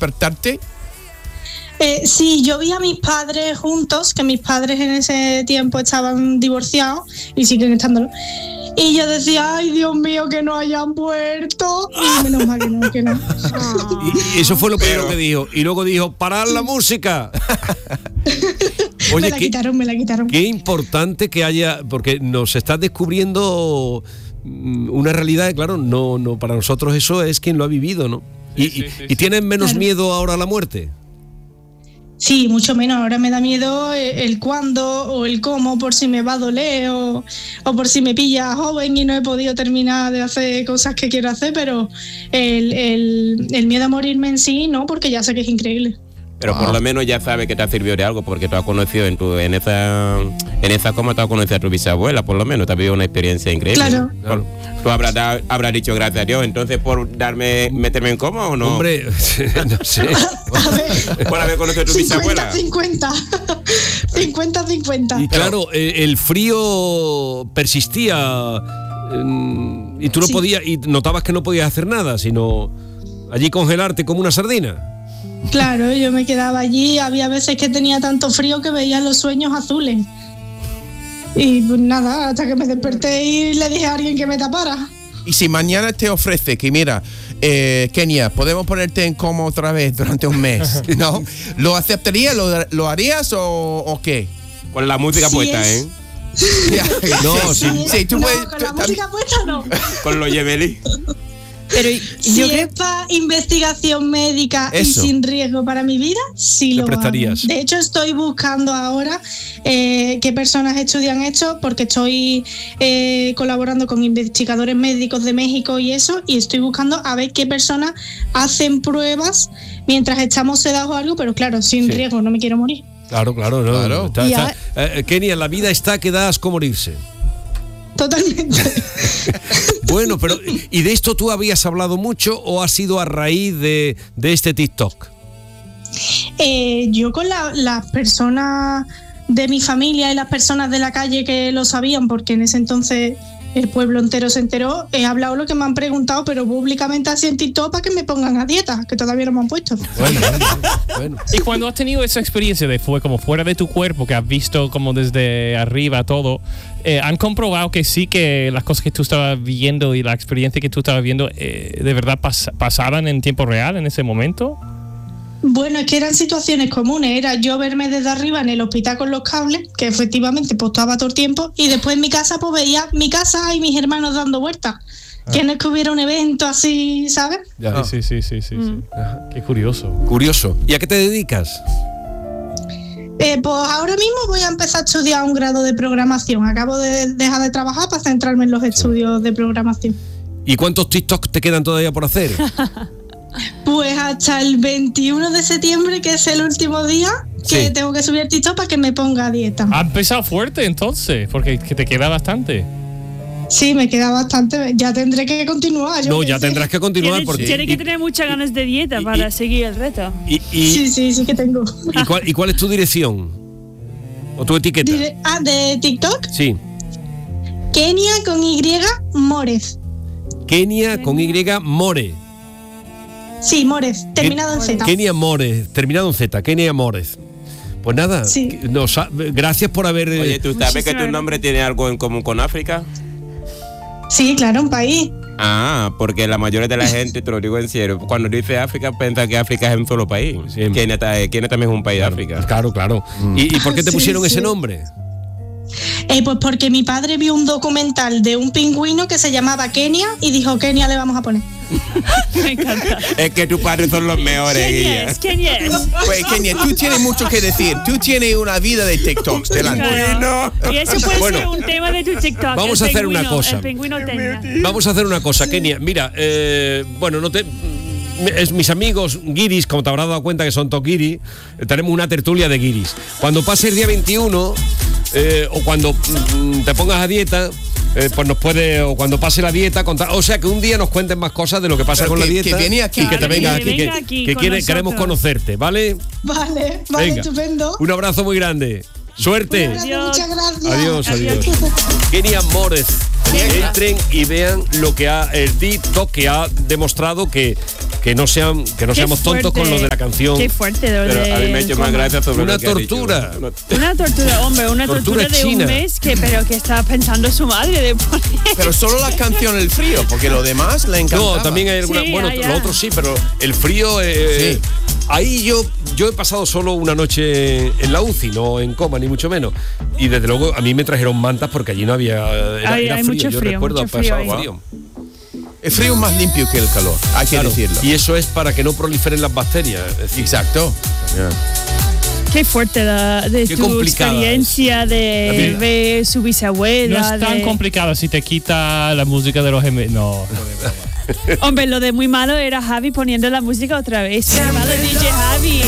despertarte? Sí, yo vi a mis padres juntos, que mis padres en ese tiempo estaban divorciados y siguen estándolo. Y yo decía, ay, Dios mío, que no hayan vuelto. Y menos mal que no. Y eso fue lo primero que dijo. Y luego dijo, ¡parad la música! Oye, me la quitaron. Qué importante que haya, porque nos estás descubriendo una realidad, claro, no para nosotros eso es quien lo ha vivido, ¿no? ¿Y tienen menos miedo ahora a la muerte? Sí, mucho menos. Ahora me da miedo el cuándo o el cómo, por si me va a doler o por si me pilla joven y no he podido terminar de hacer cosas que quiero hacer, pero el miedo a morirme en sí, no, porque ya sé que es increíble. Pero por lo menos ya sabes que te ha servido de algo, porque tú has conocido en esa coma tú has conocido a tu bisabuela, por lo menos te has vivido una experiencia increíble. Claro. Tú habrás dicho gracias a Dios, entonces por meterme en coma o no. Hombre, no sé. A ver, por haber conocido a tu bisabuela. 50-50. Y claro, el frío persistía y tú no podías, y notabas que no podías hacer nada, sino allí congelarte como una sardina. Claro, yo me quedaba allí, había veces que tenía tanto frío que veía los sueños azules. Y pues nada, hasta que me desperté y le dije a alguien que me tapara. Y si mañana te ofrece que mira, Kenia, podemos ponerte en coma otra vez durante un mes, ¿no? ¿Lo aceptarías? ¿Lo harías o qué? Con la música puesta, ¿eh? No, sí, tú puedes. Con la música puesta no. Con los Gemelli. Pero yo creo que para investigación médica y sin riesgo para mi vida, sí lo prestarías. De hecho, estoy buscando ahora qué personas estudian esto, porque estoy colaborando con investigadores médicos de México y eso, y estoy buscando a ver qué personas hacen pruebas mientras estamos sedados o algo, pero claro, sin riesgo, no me quiero morir. Claro. Kenia, la vida está que da asco morirse. Totalmente. Bueno, pero ¿y de esto tú habías hablado mucho o ha sido a raíz de este TikTok? Yo con las personas de mi familia y las personas de la calle que lo sabían, porque en ese entonces el pueblo entero se enteró, he hablado lo que me han preguntado, pero públicamente así en TikTok para que me pongan a dieta, que todavía no me han puesto. Bueno. Y cuando has tenido esa experiencia de fue como fuera de tu cuerpo, que has visto como desde arriba todo, ¿han comprobado que sí, que las cosas que tú estabas viendo y la experiencia que tú estabas viendo de verdad pasaban en tiempo real en ese momento? Bueno, es que eran situaciones comunes. Era yo verme desde arriba en el hospital con los cables, que efectivamente pues estaba todo el tiempo, y después en mi casa pues veía mi casa y mis hermanos dando vueltas. Que no es que hubiera un evento así, ¿sabes? Sí. Qué curioso. ¿Y a qué te dedicas? Pues ahora mismo voy a empezar a estudiar un grado de programación. Acabo de dejar de trabajar para centrarme en los estudios de programación. ¿Y cuántos TikToks te quedan todavía por hacer? Pues hasta el 21 de septiembre, que es el último día que tengo que subir TikTok para que me ponga a dieta. Ha empezado fuerte entonces, porque te queda bastante. Sí, me queda bastante. Ya tendré que continuar. Ya tendrás que continuar. Tienes que tener muchas ganas de dieta para seguir el reto. Sí que tengo. ¿Y cuál es tu dirección? ¿O tu etiqueta? ¿De TikTok? Sí. Kenia con Y Mórez. Kenia con Y More. Sí, Mórez, terminado en Z. Kenia Mórez, terminado en Z, Kenia Mórez. Pues nada, gracias por haber... Oye, ¿tú sabes que tu nombre tiene algo en común con África? Sí, claro, un país. Porque la mayoría de la gente, te lo digo en serio, cuando dice África, piensa que África es un solo país. Kenia también es un país de África. Claro. ¿Y por qué te pusieron ese nombre? Pues porque mi padre vio un documental de un pingüino que se llamaba Kenia y dijo, Kenia le vamos a poner. Me encanta. Es que tus padres son los mejores. ¿Quién es? Pues Kenia, tú tienes mucho que decir. Tú tienes una vida de TikToks delante. Claro. Y eso puede ser un tema de tu TikTok. Vamos a hacer una cosa. El pingüino tenía. Vamos a hacer una cosa, Kenia. Mira, mis amigos guiris, como te habrás dado cuenta que son toquiri, tenemos una tertulia de guiris. Cuando pase el día 21 o cuando te pongas a dieta, pues nos puede, o cuando pase la dieta, contar, o sea, que un día nos cuenten más cosas de lo que pasa con la dieta. Que viene aquí. Y que te vengas aquí, que queremos conocerte, ¿vale? Vale, estupendo. Un abrazo muy grande. Suerte. Muchas gracias. Adiós. Kenia Mórez. Entren y vean el TikTok que ha demostrado que que no seamos tontos con lo de la canción. Qué fuerte, pero a mí me ha hecho más gracia sobre una lo que ha tortura. dicho. Una tortura, hombre, una tortura de china. un mes pero que estaba pensando su madre de poner. Pero solo la canción El Frío, porque lo demás le encantaba. No, también hay alguna. Sí, bueno, lo otro sí, pero El Frío. Sí. Ahí yo he pasado solo una noche en la UCI, no en coma, ni mucho menos. Y desde luego a mí me trajeron mantas porque allí no había. Era Hay frío. mucho Yo frío, recuerdo mucho pasar frío ahí. frío. El frío es más limpio que el calor, hay que decirlo. Y eso es para que no proliferen las bacterias. Es decir, Exacto. Qué fuerte de Qué tu complicada experiencia de ver su bisabuela. No es tan complicado si te quita la música de los gemelos. No. Hombre, lo de muy malo era Javi poniendo la música otra vez. Qué malo DJ Javi.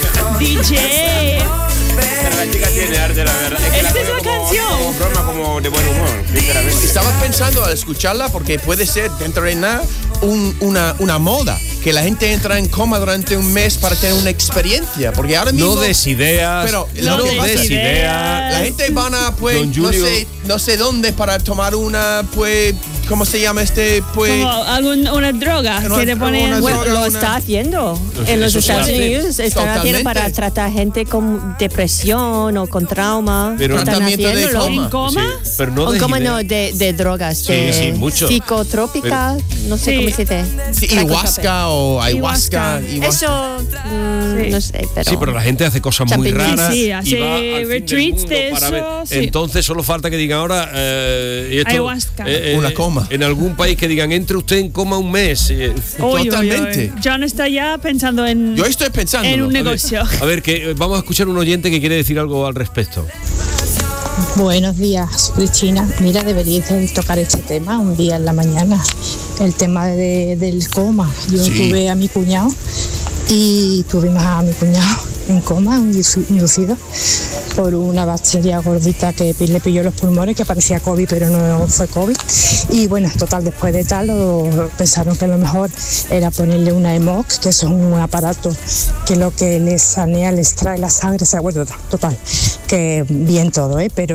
DJ. La chica tiene arte, la verdad. Es que Esta es veo la como- canción. Como broma, como de buen humor, sinceramente. Estaba pensando al escucharla porque puede ser dentro de nada una moda, que la gente entra en coma durante un mes para tener una experiencia, porque ahora mismo no des ideas. pero no lo que pasa- des ideas. la gente van a pues Don Julio. no sé dónde para tomar una pues ¿cómo se llama pues Como una droga No, que te ponen. una Bueno, droga, lo una- está haciendo. En los eso se Estados hace. Unidos están haciendo Totalmente. para tratar gente con depresión o con trauma. Pero están tratamiento de haciéndolo. coma. ¿En coma? Sí, pero no O des coma ideas. no, de drogas, Sí, de sí, mucho. psicotrópica, no sé Sí. cómo se dice. sí, ayahuasca o ayahuasca. Eso, Sí. no sé, pero... Sí, pero la gente hace cosas muy Champiñones. raras. Sí, y hace va al fin del retreats mundo de para eso, ver. sí. Entonces solo falta que digan ahora. Y esto, Ayahuasca. Una coma. En algún país que digan, entre usted en coma un mes. Totalmente. John está ya pensando en Yo estoy pensando un negocio. A ver, que vamos a escuchar un oyente que quiere decir algo al respecto. Buenos días, Cristina. Mira, deberíais de tocar este tema un día en la mañana, el tema del coma. Yo Sí. tuve a mi cuñado y tuvimos a mi cuñado en coma, inducido, por una bacteria gordita que le pilló los pulmones, que parecía COVID, pero no fue COVID. Y bueno, total, después de tal, pensaron que lo mejor era ponerle una EMOC, que eso es un aparato que lo que les sanea, les trae la sangre, se acuerda, total, que bien todo, pero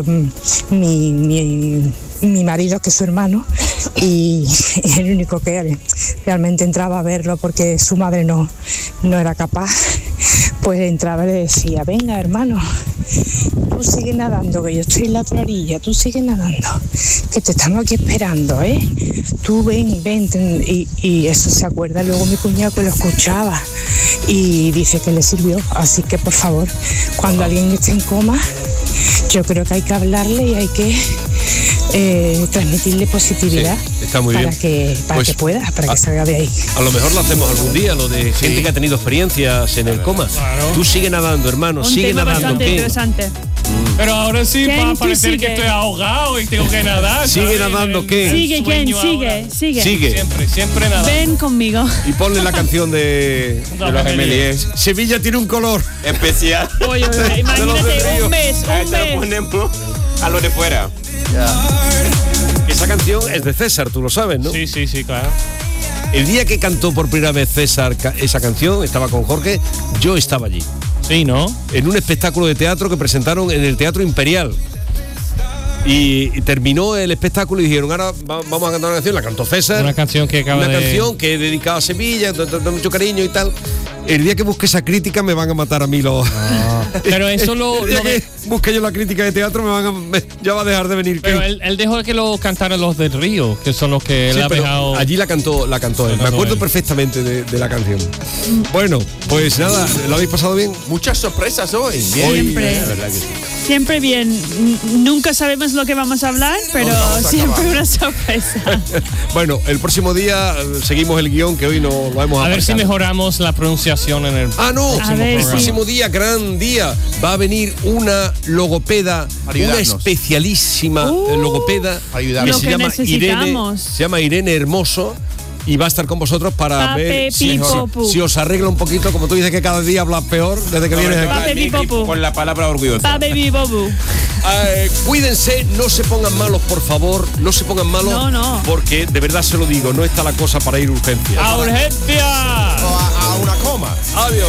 mi marido, que es su hermano, y el único que realmente entraba a verlo porque su madre no era capaz, pues entraba y le decía, venga hermano, tú sigue nadando, que yo estoy en la otra orilla, tú sigue nadando, que te estamos aquí esperando, tú ven, y eso se acuerda luego mi cuñado, que lo escuchaba y dice que le sirvió. Así que por favor, cuando alguien esté en coma, yo creo que hay que hablarle y hay que transmitirle positividad. Sí, está muy para bien. que Pues, pueda, para que salga de ahí. A lo mejor lo hacemos algún día, lo de gente que ha tenido experiencias en el coma. Claro. Tú sigue nadando, hermano, Un sigue tema nadando. bastante ¿qué? interesante. Pero ahora sí Ken, va a tú parecer que sigue. estoy ahogado y tengo que nadar. Sigue ¿sabes? nadando, El- Ken. el Sigue, Ken, sueño ahora. sigue. Sigue. Siempre nadando. Ven conmigo. Y ponle la canción de los Gemelíes. Sevilla tiene un color. Especial. Oye, imagínate un mes. Ahí te lo ponemos a lo de fuera. Esa canción es de César, tú lo sabes, ¿no? Sí, claro. El día que cantó por primera vez César esa canción, estaba con Jorge, yo estaba allí. Sí, ¿no? En un espectáculo de teatro que presentaron en el Teatro Imperial. Y terminó el espectáculo y dijeron, ahora vamos a cantar una canción. La cantó César. Una canción que acaba Una de... canción que he dedicado a Sevilla, de mucho cariño y tal. El día que busque esa crítica me van a matar a mí los... Pero eso El día que busque yo la crítica de teatro ya va a dejar de venir. Pero él dejó que lo cantaran los del Río, que son los que él Sí, ha pero dejado... allí la cantó él. Me cantó acuerdo él. perfectamente de la canción. Bueno, pues nada, ¿lo habéis pasado bien? Muchas sorpresas hoy. Bien. Siempre. La verdad que sí. Siempre bien. Nunca sabemos lo que vamos a hablar, pero vamos a siempre acabar. una sorpresa. Bueno, el próximo día seguimos el guión que hoy no lo hemos A ver si aparcado. mejoramos la pronunciación en el... Ah, no, A ver, el sí. próximo día, gran día, va a venir una logopeda, Para una ayudarnos. especialísima logopeda Para que ayudarnos. Lo se que llama necesitamos. Se llama Irene Hermoso y va a estar con vosotros para Pape, ver pipo, si os arregla un poquito, como tú dices que cada día hablas peor desde que vienes aquí. Pape, pipo, Con la palabra orgullosa. Pa baby bobu. Cuídense, no se pongan malos, por favor, no se pongan malos, No. porque de verdad se lo digo, no está la cosa para ir a urgencias. ¡A urgencia! O a una coma. Adiós.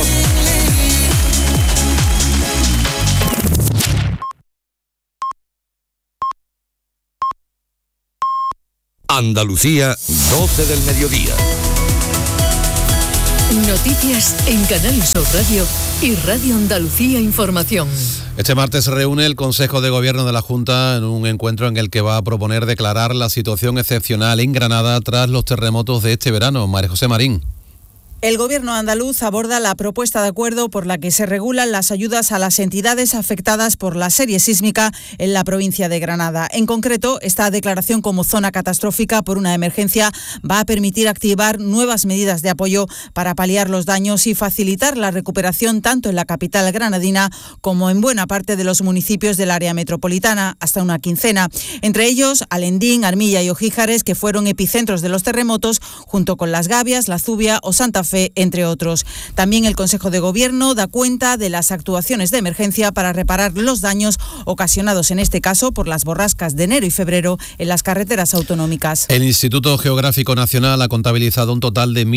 Andalucía, 12 del mediodía. Noticias en Canal Sur Radio y Radio Andalucía Información. Este martes se reúne el Consejo de Gobierno de la Junta en un encuentro en el que va a proponer declarar la situación excepcional en Granada tras los terremotos de este verano. María José Marín. El Gobierno andaluz aborda la propuesta de acuerdo por la que se regulan las ayudas a las entidades afectadas por la serie sísmica en la provincia de Granada. En concreto, esta declaración como zona catastrófica por una emergencia va a permitir activar nuevas medidas de apoyo para paliar los daños y facilitar la recuperación tanto en la capital granadina como en buena parte de los municipios del área metropolitana, hasta una quincena. Entre ellos, Alendín, Armilla y Ojíjares, que fueron epicentros de los terremotos, junto con Las Gavias, La Zubia o Santa Fe, entre otros. También el Consejo de Gobierno da cuenta de las actuaciones de emergencia para reparar los daños ocasionados en este caso por las borrascas de enero y febrero en las carreteras autonómicas. El Instituto Geográfico Nacional ha contabilizado un total de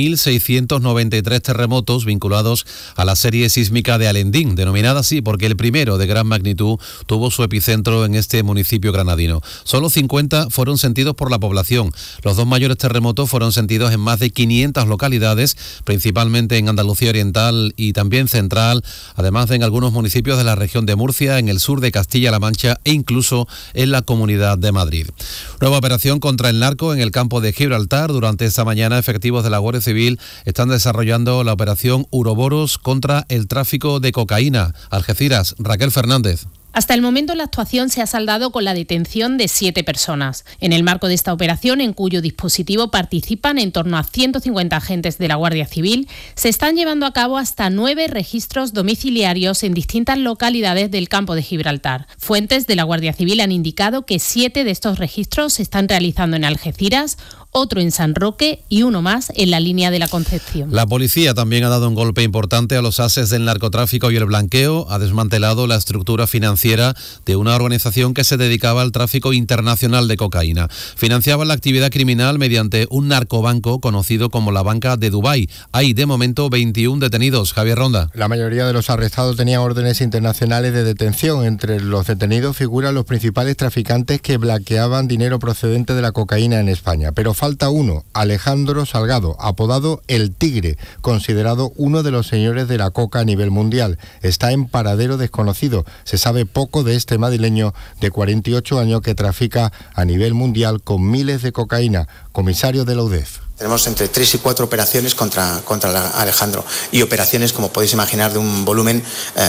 1.693 terremotos vinculados a la serie sísmica de Alendín, denominada así porque el primero de gran magnitud tuvo su epicentro en este municipio granadino. Solo 50 fueron sentidos por la población. Los dos mayores terremotos fueron sentidos en más de 500 localidades, principalmente en Andalucía Oriental y también Central, además de en algunos municipios de la región de Murcia, en el sur de Castilla-La Mancha e incluso en la Comunidad de Madrid. Nueva operación contra el narco en el campo de Gibraltar. Durante esta mañana, efectivos de la Guardia Civil están desarrollando la operación Uroboros contra el tráfico de cocaína. Algeciras, Raquel Fernández. Hasta el momento la actuación se ha saldado con la detención de 7 personas. En el marco de esta operación, en cuyo dispositivo participan en torno a 150 agentes de la Guardia Civil, se están llevando a cabo hasta 9 registros domiciliarios en distintas localidades del campo de Gibraltar. Fuentes de la Guardia Civil han indicado que 7 de estos registros se están realizando en Algeciras, otro en San Roque y uno más en la línea de la Concepción. La policía también ha dado un golpe importante a los ases del narcotráfico y el blanqueo. Ha desmantelado la estructura financiera de una organización que se dedicaba al tráfico internacional de cocaína. Financiaba la actividad criminal mediante un narcobanco conocido como la Banca de Dubái. Hay de momento 21 detenidos. Javier Ronda. La mayoría de los arrestados tenían órdenes internacionales de detención. Entre los detenidos figuran los principales traficantes que blanqueaban dinero procedente de la cocaína en España. Pero falta uno, Alejandro Salgado, apodado El Tigre, considerado uno de los señores de la coca a nivel mundial. Está en paradero desconocido. Se sabe poco de este madrileño de 48 años que trafica a nivel mundial con miles de cocaína. Comisario de la UDEF. Tenemos entre 3 y 4 operaciones contra Alejandro y operaciones, como podéis imaginar, de un volumen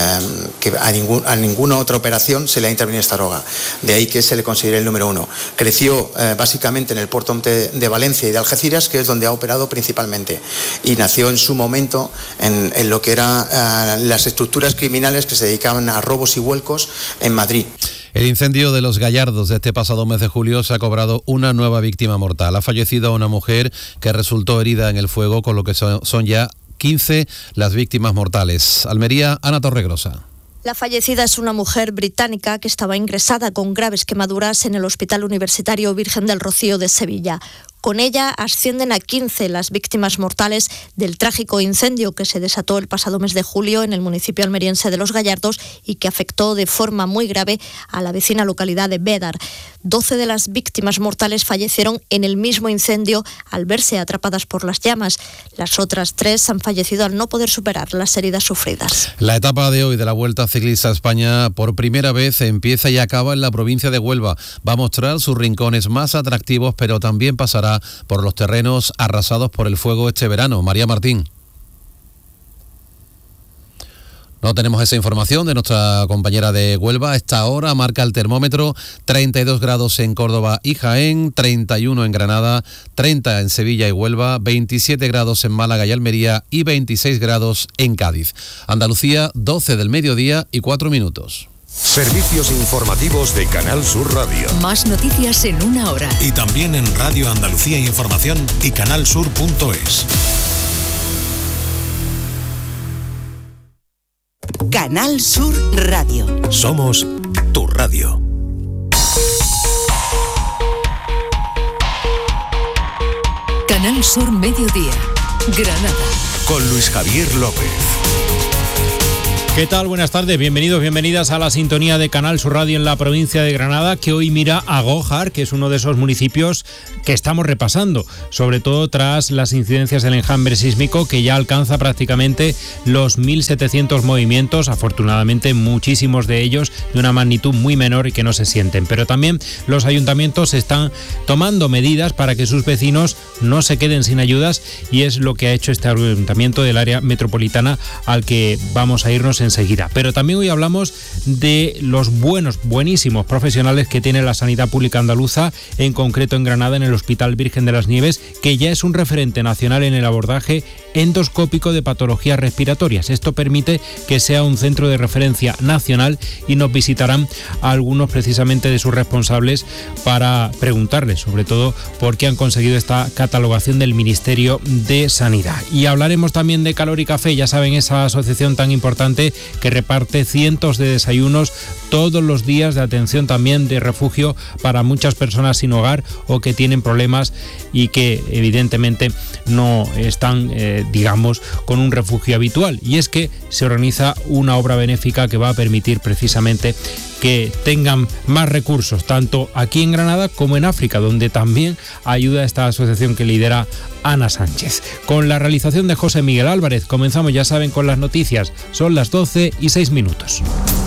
que a ninguna otra operación se le ha intervenido esta droga. De ahí que se le considere el número 1. Creció básicamente en el puerto de Valencia y de Algeciras, que es donde ha operado principalmente, y nació en su momento en lo que eran las estructuras criminales que se dedicaban a robos y vuelcos en Madrid. El incendio de Los Gallardos de este pasado mes de julio se ha cobrado una nueva víctima mortal. Ha fallecido una mujer que resultó herida en el fuego, con lo que son ya 15 las víctimas mortales. Almería, Ana Torregrosa. La fallecida es una mujer británica que estaba ingresada con graves quemaduras en el Hospital Universitario Virgen del Rocío de Sevilla. Con ella ascienden a 15 las víctimas mortales del trágico incendio que se desató el pasado mes de julio en el municipio almeriense de Los Gallardos y que afectó de forma muy grave a la vecina localidad de Bédar. 12 de las víctimas mortales fallecieron en el mismo incendio al verse atrapadas por las llamas. Las otras 3 han fallecido al no poder superar las heridas sufridas. La etapa de hoy de la Vuelta Ciclista a España por primera vez empieza y acaba en la provincia de Huelva. Va a mostrar sus rincones más atractivos, pero también pasará por los terrenos arrasados por el fuego este verano. María Martín. No tenemos esa información de nuestra compañera de Huelva. A esta hora marca el termómetro 32 grados en Córdoba y Jaén, 31 en Granada, 30 en Sevilla y Huelva, 27 grados en Málaga y Almería y 26 grados en Cádiz. Andalucía, 12 del mediodía y 4 minutos. Servicios informativos de Canal Sur Radio. Más noticias en una hora. Y también en Radio Andalucía Información y canalsur.es. Canal Sur Radio. Somos tu radio. Canal Sur Mediodía, Granada. Con Luis Javier López. ¿Qué tal? Buenas tardes, bienvenidos, bienvenidas a la sintonía de Canal Sur Radio en la provincia de Granada, que hoy mira a Gójar, que es uno de esos municipios que estamos repasando, sobre todo tras las incidencias del enjambre sísmico que ya alcanza prácticamente los 1.700 movimientos, afortunadamente muchísimos de ellos de una magnitud muy menor y que no se sienten, pero también los ayuntamientos están tomando medidas para que sus vecinos no se queden sin ayudas y es lo que ha hecho este ayuntamiento del área metropolitana al que vamos a irnos enseguida. Pero también hoy hablamos de los buenísimos profesionales que tiene la sanidad pública andaluza, en concreto en Granada, en el Hospital Virgen de las Nieves, que ya es un referente nacional en el abordaje endoscópico de patologías respiratorias. Esto permite que sea un centro de referencia nacional y nos visitarán algunos precisamente de sus responsables para preguntarles sobre todo por qué han conseguido esta catalogación del Ministerio de Sanidad. Y hablaremos también de Calor y Café, ya saben, esa asociación tan importante que reparte cientos de desayunos todos los días, de atención también de refugio para muchas personas sin hogar o que tienen problemas y que evidentemente no están digamos con un refugio habitual. Y es que se organiza una obra benéfica que va a permitir precisamente que tengan más recursos, tanto aquí en Granada como en África, donde también ayuda esta asociación que lidera Ana Sánchez. Con la realización de José Miguel Álvarez, comenzamos, ya saben, con las noticias. Son las 12:06.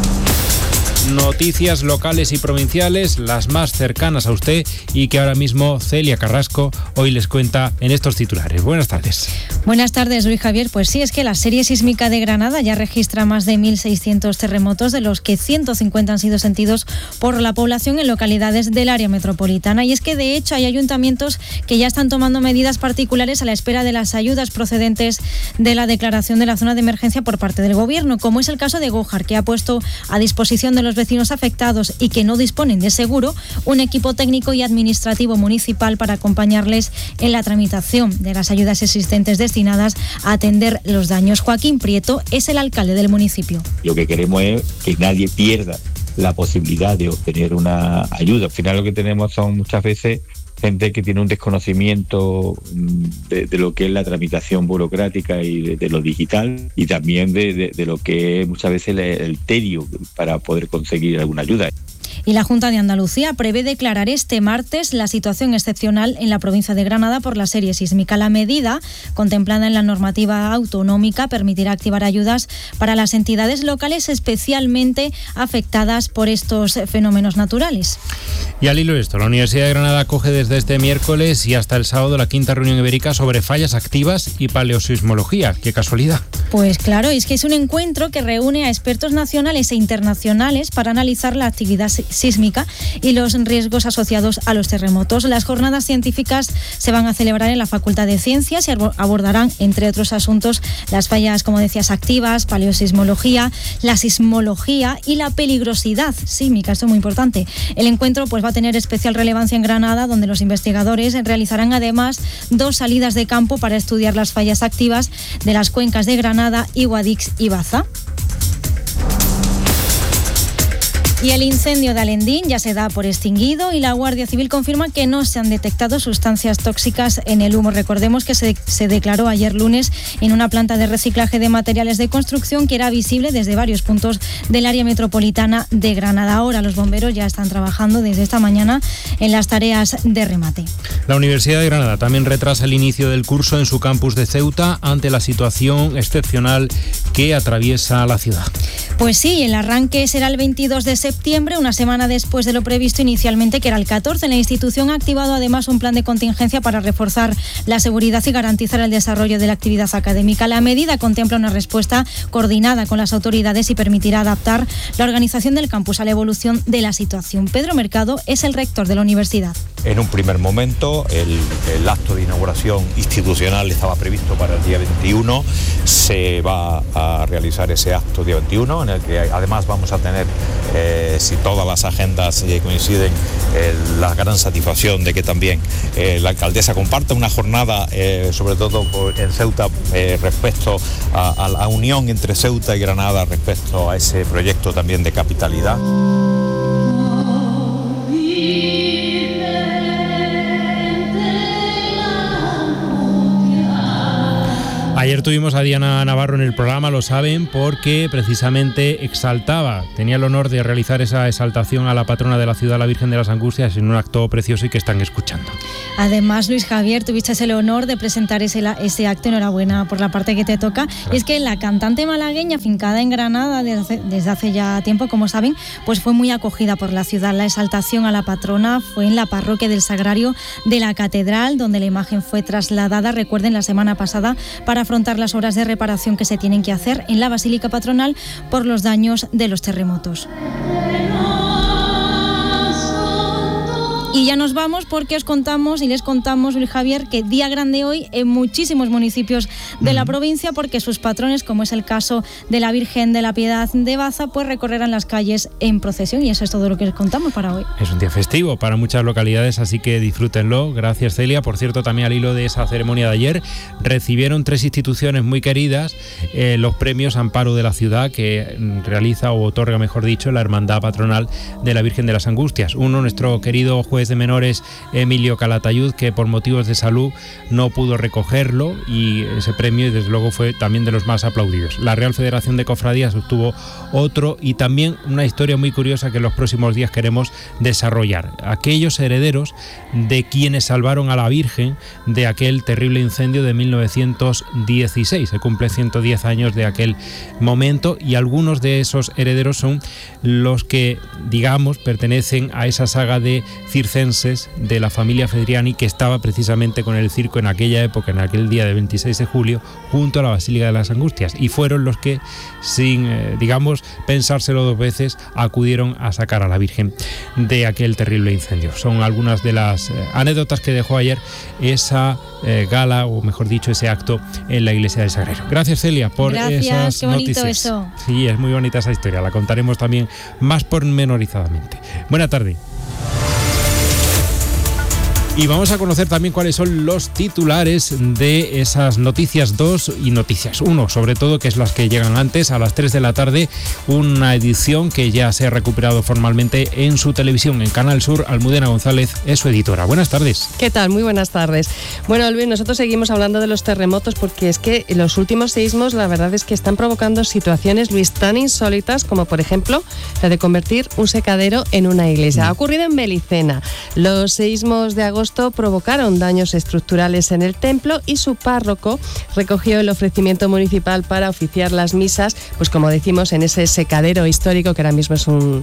Noticias locales y provinciales, las más cercanas a usted y que ahora mismo Celia Carrasco hoy les cuenta en estos titulares. Buenas tardes. Buenas tardes, Luis Javier. Pues sí, es que la serie sísmica de Granada ya registra más de 1.600 terremotos, de los que 150 han sido sentidos por la población en localidades del área metropolitana. Y es que, de hecho, hay ayuntamientos que ya están tomando medidas particulares a la espera de las ayudas procedentes de la declaración de la zona de emergencia por parte del Gobierno, como es el caso de Gójar, que ha puesto a disposición de los vecinos afectados y que no disponen de seguro un equipo técnico y administrativo municipal para acompañarles en la tramitación de las ayudas existentes destinadas a atender los daños. Joaquín Prieto es el alcalde del municipio. Lo que queremos es que nadie pierda la posibilidad de obtener una ayuda. Al final lo que tenemos son muchas veces gente que tiene un desconocimiento de lo que es la tramitación burocrática y de lo digital, y también de lo que es muchas veces el tedio para poder conseguir alguna ayuda. Y la Junta de Andalucía prevé declarar este martes la situación excepcional en la provincia de Granada por la serie sísmica. La medida, contemplada en la normativa autonómica, permitirá activar ayudas para las entidades locales especialmente afectadas por estos fenómenos naturales. Y al hilo de esto, la Universidad de Granada acoge desde este miércoles y hasta el sábado la 5ª reunión ibérica sobre fallas activas y paleosismología. ¡Qué casualidad! Pues claro, es que es un encuentro que reúne a expertos nacionales e internacionales para analizar la actividad sísmica y los riesgos asociados a los terremotos. Las jornadas científicas se van a celebrar en la Facultad de Ciencias y abordarán, entre otros asuntos, las fallas, como decías, activas, paleosismología, la sismología y la peligrosidad sísmica. Esto es muy importante. El encuentro pues va a tener especial relevancia en Granada, donde los investigadores realizarán además 2 salidas de campo para estudiar las fallas activas de las cuencas de Granada y Guadix y Baza. Y el incendio de Alendín ya se da por extinguido y la Guardia Civil confirma que no se han detectado sustancias tóxicas en el humo. Recordemos que se declaró ayer lunes en una planta de reciclaje de materiales de construcción que era visible desde varios puntos del área metropolitana de Granada. Ahora los bomberos ya están trabajando desde esta mañana en las tareas de remate. La Universidad de Granada también retrasa el inicio del curso en su campus de Ceuta ante la situación excepcional que atraviesa la ciudad. Pues sí, el arranque será el 22 de septiembre, una semana después de lo previsto inicialmente, que era el 14. La institución ha activado además un plan de contingencia para reforzar la seguridad y garantizar el desarrollo de la actividad académica. La medida contempla una respuesta coordinada con las autoridades y permitirá adaptar la organización del campus a la evolución de la situación. Pedro Mercado es el rector de la universidad. En un primer momento, el acto de inauguración institucional estaba previsto para el día 21. Se va a realizar ese acto día 21, en el que además vamos a tener, si todas las agendas coinciden, la gran satisfacción de que también la alcaldesa comparta una jornada, sobre todo en Ceuta, respecto a la unión entre Ceuta y Granada, respecto a ese proyecto también de capitalidad. Ayer tuvimos a Diana Navarro en el programa, lo saben, porque precisamente tenía el honor de realizar esa exaltación a la patrona de la ciudad, la Virgen de las Angustias, en un acto precioso y que están escuchando. Además, Luis Javier, tuviste el honor de presentar ese acto, enhorabuena por la parte que te toca. Claro. Y es que la cantante malagueña, afincada en Granada desde hace ya tiempo, como saben, pues fue muy acogida por la ciudad. La exaltación a la patrona fue en la parroquia del Sagrario de la Catedral, donde la imagen fue trasladada, recuerden, la semana pasada, para afrontar las obras de reparación que se tienen que hacer en la Basílica Patronal por los daños de los terremotos. Y ya nos vamos porque les contamos, Luis Javier, que día grande hoy en muchísimos municipios de la provincia, porque sus patrones, como es el caso de la Virgen de la Piedad de Baza, pues recorrerán las calles en procesión, y eso es todo lo que les contamos para hoy. Es un día festivo para muchas localidades, así que disfrútenlo. Gracias, Celia. Por cierto, también al hilo de esa ceremonia de ayer, recibieron 3 instituciones muy queridas los premios Amparo de la Ciudad, que realiza o otorga, mejor dicho, la Hermandad Patronal de la Virgen de las Angustias. Uno, nuestro querido juez de menores Emilio Calatayud, que por motivos de salud no pudo recogerlo, y ese premio desde luego fue también de los más aplaudidos. La Real Federación de Cofradías obtuvo otro, y también una historia muy curiosa que en los próximos días queremos desarrollar. Aquellos herederos de quienes salvaron a la Virgen de aquel terrible incendio de 1916. Se cumple 110 años de aquel momento, y algunos de esos herederos son los que, digamos, pertenecen a esa saga de circenses de la familia Fedriani, que estaba precisamente con el circo en aquella época, en aquel día de 26 de julio, junto a la Basílica de las Angustias, y fueron los que, sin, pensárselo 2 veces, acudieron a sacar a la Virgen de aquel terrible incendio. Son algunas de las anécdotas que dejó ayer esa gala, o mejor dicho, ese acto en la iglesia del Sagrario. Gracias, Celia, por esas qué bonito noticias. Eso. Sí, es muy bonita esa historia, la contaremos también más pormenorizadamente. Buena tarde. Y vamos a conocer también cuáles son los titulares de esas noticias 2 y noticias 1, sobre todo, que es las que llegan antes, a las 3 de la tarde, una edición que ya se ha recuperado formalmente en su televisión, en Canal Sur. Almudena González es su editora. Buenas tardes. ¿Qué tal? Muy buenas tardes. Bueno, Luis, nosotros seguimos hablando de los terremotos, porque es que los últimos sismos, la verdad es que están provocando situaciones, Luis, tan insólitas como, por ejemplo, la de convertir un secadero en una iglesia. Ha ocurrido en Belicena. Los sismos de agosto provocaron daños estructurales en el templo, y su párroco recogió el ofrecimiento municipal para oficiar las misas, pues como decimos, en ese secadero histórico, que ahora mismo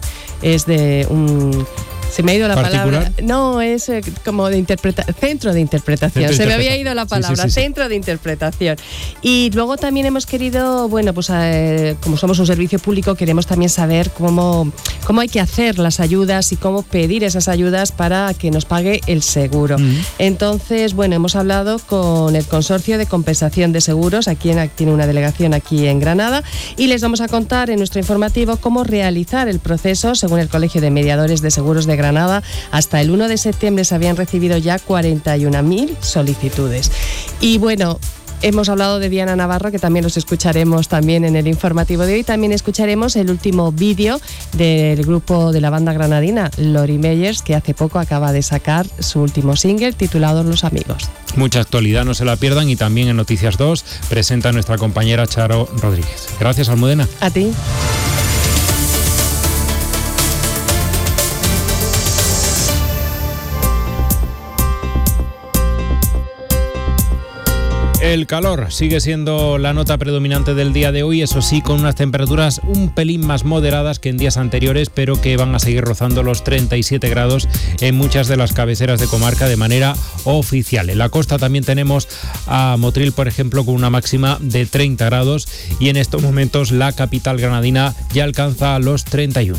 se me ha ido la palabra. No, es como de centro de interpretación. Se me había ido la palabra, sí. Centro de interpretación. Y luego también hemos querido, como somos un servicio público, queremos también saber cómo hay que hacer las ayudas y cómo pedir esas ayudas para que nos pague el seguro. Entonces, hemos hablado con el Consorcio de Compensación de Seguros, tiene una delegación aquí en Granada, y les vamos a contar en nuestro informativo cómo realizar el proceso según el Colegio de Mediadores de Seguros de Granada. Hasta el 1 de septiembre se habían recibido ya 41.000 solicitudes. Y hemos hablado de Diana Navarro, que también los escucharemos también en el informativo de hoy. También escucharemos el último vídeo del grupo de la banda granadina Lori Meyers, que hace poco acaba de sacar su último single titulado Los Amigos. Mucha actualidad, no se la pierdan, y también en Noticias 2 presenta nuestra compañera Charo Rodríguez. Gracias, Almudena. A ti. El calor sigue siendo la nota predominante del día de hoy, eso sí, con unas temperaturas un pelín más moderadas que en días anteriores, pero que van a seguir rozando los 37 grados en muchas de las cabeceras de comarca de manera oficial. En la costa también tenemos a Motril, por ejemplo, con una máxima de 30 grados, y en estos momentos la capital granadina ya alcanza los 31.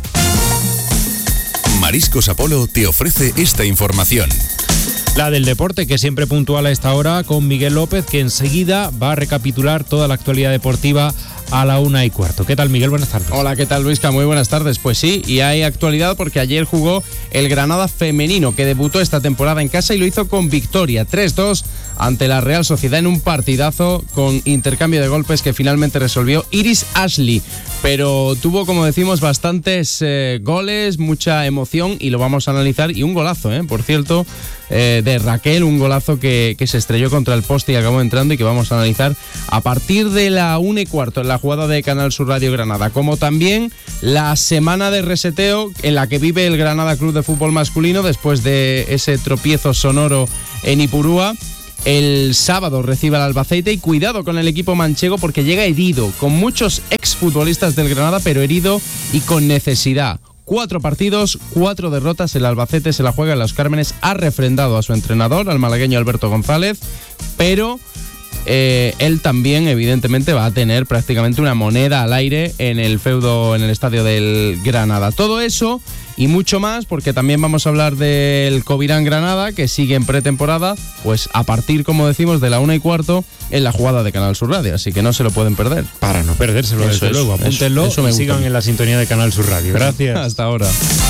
Mariscos Apolo te ofrece esta información. La del deporte, que siempre puntual a esta hora, con Miguel López, que enseguida va a recapitular toda la actualidad deportiva a la 1:15. ¿Qué tal, Miguel? Buenas tardes. Hola, ¿qué tal, Luisca? Muy buenas tardes. Pues sí, y hay actualidad porque ayer jugó el Granada femenino, que debutó esta temporada en casa y lo hizo con victoria 3-2 ante la Real Sociedad en un partidazo con intercambio de golpes que finalmente resolvió Iris Ashley. pero tuvo, como decimos, bastantes goles, mucha emoción y lo vamos a analizar. Y un golazo, por cierto, de Raquel, un golazo que se estrelló contra el poste y acabó entrando y que vamos a analizar a partir de la 1:15 en la jugada de Canal Sur Radio Granada. Como también la semana de reseteo en la que vive el Granada Club de Fútbol Masculino después de ese tropiezo sonoro en Ipurúa. El sábado recibe al Albacete y cuidado con el equipo manchego porque llega herido, con muchos exfutbolistas del Granada, pero herido y con necesidad. 4 partidos, 4 derrotas. El Albacete se la juega en Los Cármenes. Ha refrendado a su entrenador, al malagueño Alberto González, pero él también evidentemente va a tener prácticamente una moneda al aire en el feudo, en el estadio del Granada. Todo eso y mucho más, porque también vamos a hablar del Covirán Granada, que sigue en pretemporada, pues a partir, como decimos, de la 1:15 en la jugada de Canal Sur Radio, así que no se lo pueden perder. Para no perdérselo, desde luego, apúntenlo y sigan en la sintonía de Canal Sur Radio. Gracias. Hasta ahora.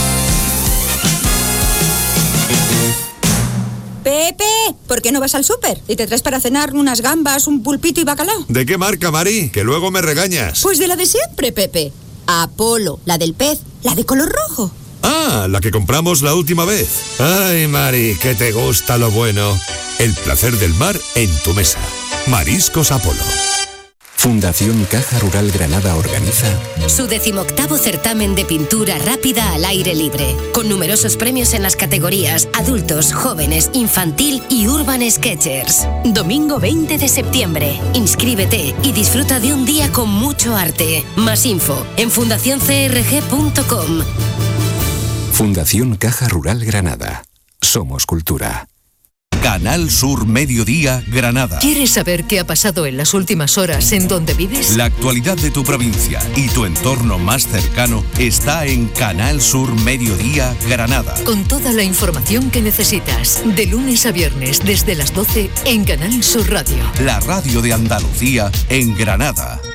Pepe, ¿por qué no vas al súper y te traes para cenar unas gambas, un pulpito y bacalao? ¿De qué marca, Mari? Que luego me regañas. Pues de la de siempre, Pepe. Apolo, la del pez, la de color rojo. Ah, la que compramos la última vez. Ay, Mari, que te gusta lo bueno. El placer del mar en tu mesa. Mariscos Apolo. Fundación Caja Rural Granada organiza su 18º certamen de pintura rápida al aire libre, con numerosos premios en las categorías adultos, jóvenes, infantil y urban sketchers. Domingo 20 de septiembre. Inscríbete y disfruta de un día con mucho arte. Más info en fundacioncrg.com. Fundación Caja Rural Granada. Somos cultura. Canal Sur Mediodía Granada. ¿Quieres saber qué ha pasado en las últimas horas en donde vives? La actualidad de tu provincia y tu entorno más cercano está en Canal Sur Mediodía Granada. Con toda la información que necesitas, de lunes a viernes desde las 12 en Canal Sur Radio. La radio de Andalucía en Granada.